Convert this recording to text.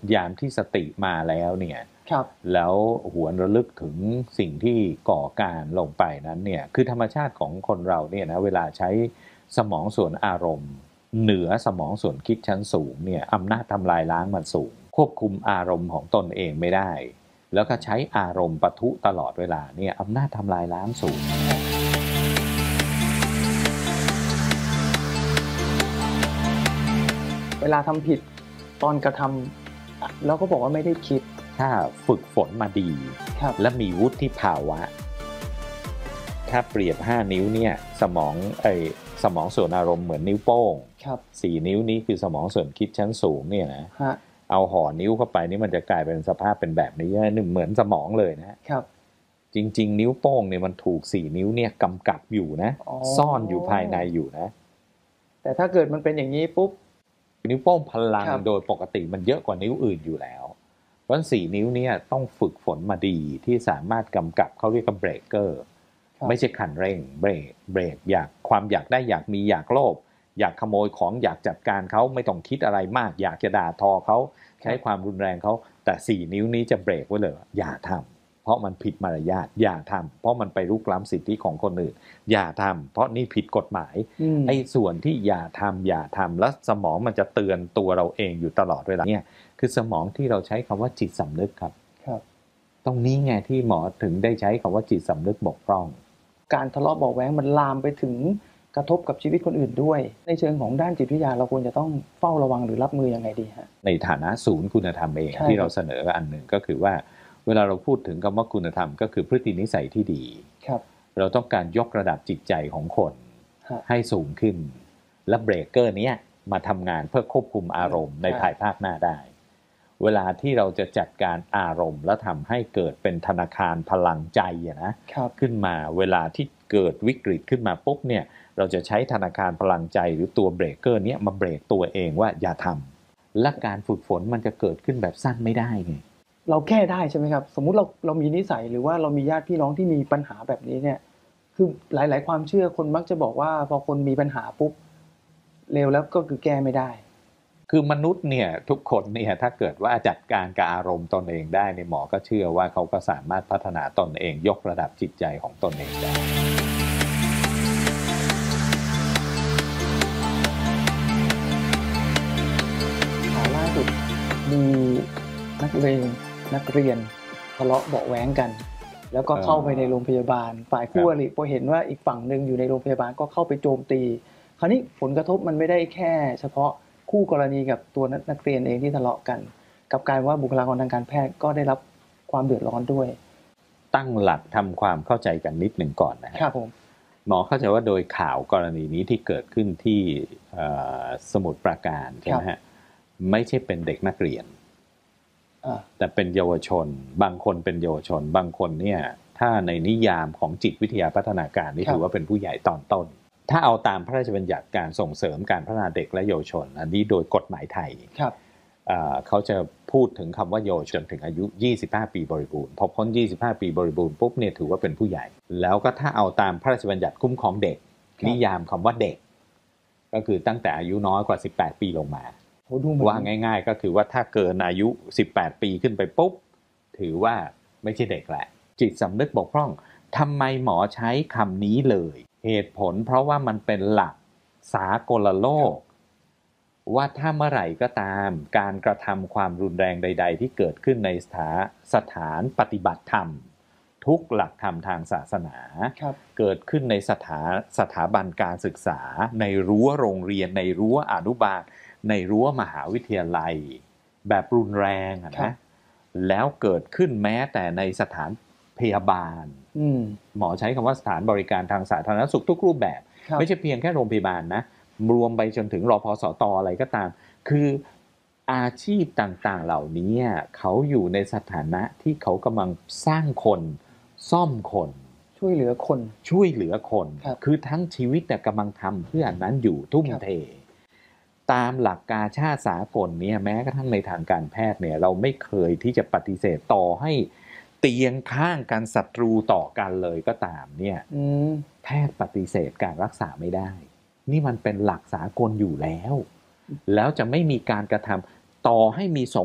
ยามที่สติมาแล้วเนี่ยครับแล้วหวนระลึกถึงสิ่งที่ก่อการลงไปนั้นเนี่ยคือธรรมชาติของคนเราเนี่ยนะเวลาใช้สมองส่วนอารมณ์เหนือสมองส่วนคิดชั้นสูงเนี่ยอำนาจทำลายล้างมันสูงควบคุมอารมณ์ของตนเองไม่ได้แล้วก็ใช้อารมณ์ปะทุตลอดเวลาเนี่ยอำนาจทำลายล้างสูงเวลาทำผิดตอนกระทำแล้วก็บอกว่าไม่ได้คิดถ้าฝึกฝนมาดีและมีวุฒิภาวะถ้าเปรียบ5นิ้วเนี่ยสมองส่วนอารมณ์เหมือนนิ้วโป้ง4นิ้วนี้คือสมองส่วนคิดชั้นสูงเนี่ยนะเอาห่อนิ้วเข้าไปนี่มันจะกลายเป็นสภาพเป็นแบบนี้เหมือนสมองเลยนะครับจริงๆนิ้วโป้งเนี่ยมันถูก4นิ้วเนี่ยกำกับอยู่นะซ่อนอยู่ภายในอยู่นะแต่ถ้าเกิดมันเป็นอย่างนี้ปุ๊บนิ้วโป้งพลังโดยปกติมันเยอะกว่านิ้วอื่นอยู่แล้วเพราะ4นิ้วเนี่ยต้องฝึกฝนมาดีที่สามารถกำกับเขาเรียกว่าเบรกเกอร์ไม่ใช่คันเร่งเบรกความอยากได้อยากมีอยากโลภอยากขโมยของอยากจัดการเขาไม่ต้องคิดอะไรมากอยากจะด่าทอเขาใช้ความรุนแรงเขาแต่4นิ้วนี้จะเบรกไว้เลยอย่าทำเพราะมันผิดมารยาทอย่าทำเพราะมันไปรุกล้ำสิทธิของคนอื่นอย่าทำเพราะนี่ผิดกฎหมายไอ้ส่วนที่อย่าทำแล้วสมองมันจะเตือนตัวเราเองอยู่ตลอดเวลาเนี่ยคือสมองที่เราใช้คำว่าจิตสำนึกครับตรงนี้ไงที่หมอถึงได้ใช้คำว่าจิตสำนึกบกพร่องการทะเลาะเบาะแว้งมันลามไปถึงกระทบกับชีวิตคนอื่นด้วยในเชิงของด้านจิตวิทยาเราควรจะต้องเฝ้าระวังหรือรับมือยังไงดีฮะในฐานะศูนย์คุณธรรมเองที่เราเสนออันหนึ่งก็คือว่าเวลาเราพูดถึงคำว่าคุณธรรมก็คือพฤตินิสัยที่ดีเราต้องการยกระดับจิตใจของคนให้สูงขึ้นและเบรกเกอร์นี้มาทำงานเพื่อควบคุมอารมณ์ในภายภาคหน้าได้เวลาที่เราจะจัดการอารมณ์และทำให้เกิดเป็นธนาคารพลังใจนะขึ้นมาเวลาที่เกิดวิกฤตขึ้นมาปุ๊บเนี่ยเราจะใช้ธนาคารพลังใจหรือตัวเบรกเกอร์นี้มาเบรกตัวเองว่าอย่าทำและการฝึกฝนมันจะเกิดขึ้นแบบสั้นไม่ได้ไงเราแก้ได้ใช่ไหมครับสมมุติเรามีนิสัยหรือว่าเรามีญาติพี่น้องที่มีปัญหาแบบนี้เนี่ยคือหลายๆความเชื่อคนมักจะบอกว่าพอคนมีปัญหาปุ๊บเร็วแล้วก็คือแก้ไม่ได้คือมนุษย์เนี่ยทุกคนเนี่ยถ้าเกิดว่าจัดการกับอารมณ์ตนเองได้ในหมอก็เชื่อว่าเขาก็สามารถพัฒนาตนเองยกระดับจิตใจของตนเองได้ล่าสุดมีนักเรียนทะเลาะเบาะแว้งกันแล้วก็เข้าไปในโรงพยาบาลฝ่ายคู่อริพอเห็นว่าอีกฝั่งนึงอยู่ในโรงพยาบาลก็เข้าไปโจมตีคราวนี้ผลกระทบมันไม่ได้แค่เฉพาะคู่กรณีกับตัวนักเรียนเองที่ทะเลาะกันกับการว่าบุคลากรทางการแพทย์ก็ได้รับความเดือดร้อนด้วยตั้งหลักทำความเข้าใจกันนิดหนึ่งก่อนนะครับผมหมอเข้าใจว่าโดยข่าวกรณีนี้ที่เกิดขึ้นที่สมุทรปราการใช่ไหมฮะไม่ใช่เป็นเด็กนักเรียนแต่เป็นเยาวชนบางคนเป็นเยาวชนบางคนเนี่ยถ้าในนิยามของจิตวิทยาพัฒนาการนี่ถือว่าเป็นผู้ใหญ่ตอนต้นถ้าเอาตามพระราชบัญญัติการส่งเสริมการพัฒนาเด็กและเยาวชนอันนี้โดยกฎหมายไทยเขาจะพูดถึงคำว่าเยาวชนถึงอายุ25ปีบริบูรณ์พอพ้น25ปีบริบูรณ์ปุ๊บเนี่ยถือว่าเป็นผู้ใหญ่แล้วก็ถ้าเอาตามพระราชบัญญัติคุ้มครองเด็กนิยามคำว่าเด็กก็คือตั้งแต่อายุน้อยกว่า18ปีลงมาว่าง่ายๆก็คือว่าถ้าเกินอายุ18ปีขึ้นไปปุ๊บถือว่าไม่ใช่เด็กแหละจิตสำนึกบกพร่องทำไมหมอใช้คำนี้เลยเหตุผลเพราะว่ามันเป็นหลักสากลโลกว่าถ้าเมื่อไหร่ก็ตามการกระทำความรุนแรงใดๆที่เกิดขึ้นในสถานปฏิบัติธรรมทุกหลักธรรมทางศาสนาเกิดขึ้นในสถาบันการศึกษาในรั้วโรงเรียนในรั้วอนุบาลในรั้วมหาวิทยาลัยแบบรุนแรงนะแล้วเกิดขึ้นแม้แต่ในสถานพยาบาลหมอใช้คำว่าสถานบริการทางสาธารณสุขทุกรูปแบบไม่ใช่เพียงแค่โรงพยาบาลนะรวมไปจนถึงรพสตอะไรก็ตามคืออาชีพต่างๆเหล่านี้เขาอยู่ในสถานะที่เขากำลังสร้างคนซ่อมคนช่วยเหลือคนคือทั้งชีวิตแต่กำลังทำเพื่ออันนั้นอยู่ทุ่มเทตามหลักกาชาติสากลเนี่ยแม้กระทั่งในทางการแพทย์เนี่ยเราไม่เคยที่จะปฏิเสธต่อให้เตียงข้างกันศัตรูต่อกันเลยก็ตามเนี่ยแพทย์ปฏิเสธการรักษาไม่ได้นี่มันเป็นหลักสากลอยู่แล้วจะไม่มีการกระทำต่อให้มี